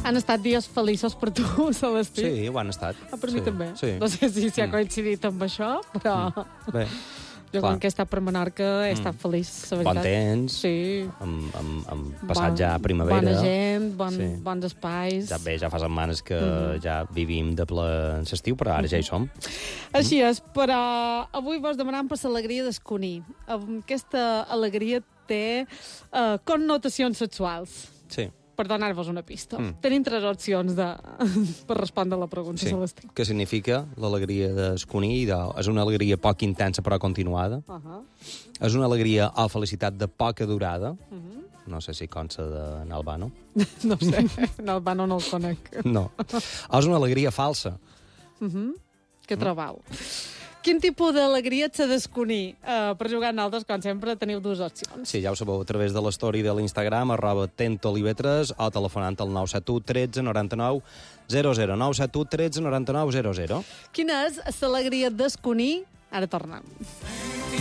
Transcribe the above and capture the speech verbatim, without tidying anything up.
Han estat dies feliços per tu, Celestí? Sí, ho han estat. Ah, per sí, mi també. Sí. No sé si s'hi ha coincidit amb això, però... Mm. Bé, jo clar. quan que he estat per Menorca he estat Mm. feliç, la bon veritat. temps, Sí. amb, amb, amb passat ja a primavera. Bona gent, bon, Sí. bons espais. Ja bé, ja fa setmanes que Mm. ja vivim de ple en l'estiu, però ara ja hi som. Així és, però avui vos demanem per l'alegria d'esconir. Aquesta alegria té uh, connotacions sexuals. Sí. Per donar-vos una pista. Mm. Tenim tres opcions de... per respondre a la pregunta, Sí. Celestí. Què significa l'alegria d'esconir? De... És una alegria poc intensa però continuada. Uh -huh. És una alegria o felicitat de poca durada. Uh -huh. No sé si consta de Nalbano. No ho sé, en el Bano no el conec. No. O és una alegria falsa. Uh -huh. Què trobau? Quin tipus d'alegria ets a desconir? Uh, per jugar en altres, com sempre, teniu dues opcions. Sí, ja ho sabeu, a través de l'story de l'Instagram, arroba tentolivetres, o telefonant al nou set u tretze noranta-nou zero zero. nou set u tretze noranta-nou zero zero. Quina és l'alegria d'esconir? Ara tornem.